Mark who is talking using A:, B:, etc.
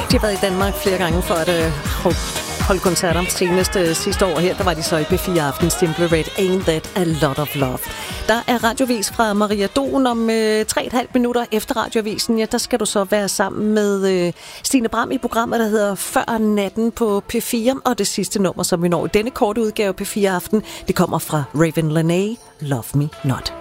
A: De har været i Danmark flere gange for at holde koncerter. Senest sidste år her, der var de så i P4 Aften. Simply Red, Ain't That a Lot of Love. Der er radiovis fra Maria Don om 3,5 minutter efter radiovisen. Ja, der skal du så være sammen med Stine Bram i programmet, der hedder Før natten på P4. Og det sidste nummer, som vi når i denne korte udgave P4 Aften, det kommer fra Raven Lenae, Love Me Not.